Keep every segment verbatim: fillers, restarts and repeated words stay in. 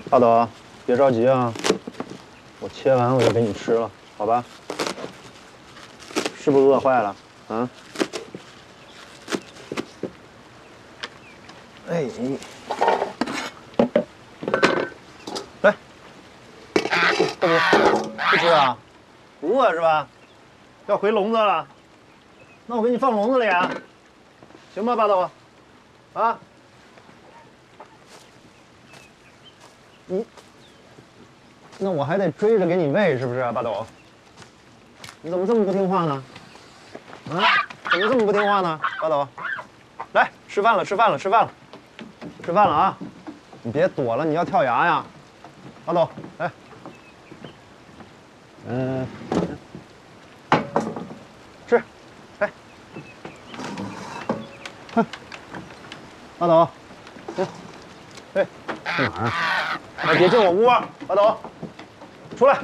大斗，别着急啊，我切完我就给你吃了，好吧？是不是饿坏了啊？哎，来，不吃，不吃啊？不饿是吧？要回笼子了，那我给你放笼子里啊，行吧，八斗？啊？你，那我还得追着给你喂，是不是啊，八斗？你怎么这么不听话呢？啊？怎么这么不听话呢，八斗？来，吃饭了，吃饭了，吃饭了，吃饭了啊！你别躲了，你要跳崖呀！八斗，来，嗯、呃，吃，来，哼，八斗，行，哎，去哪儿啊？哎，别进我屋，八斗，出来。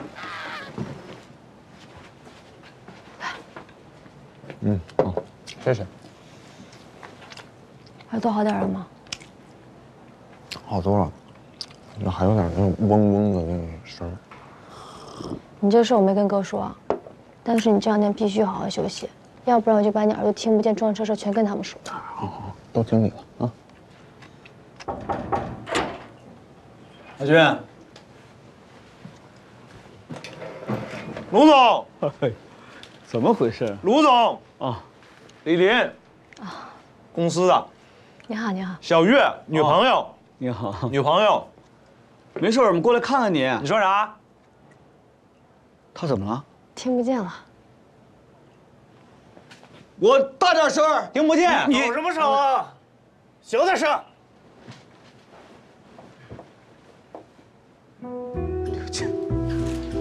嗯，好，谢谢。 耳朵好点了吗？ 好多了，那还有点那种嗡嗡的那种声儿。 你这事我没跟哥说啊，但是你这两天必须好好休息，要不然我就把你耳朵听不见撞车事全跟他们说。 好好，都听你的啊。 阿军，卢总， 怎么回事？ 卢总啊， 李林， 啊， 公司的。 你好，你好。 小月，女朋友。 你好， 女朋友。 没事，我们过来看看你。 你说啥？ 他怎么了？ 听不见了。 我大点声， 听不见。 抖什么手啊？小点声。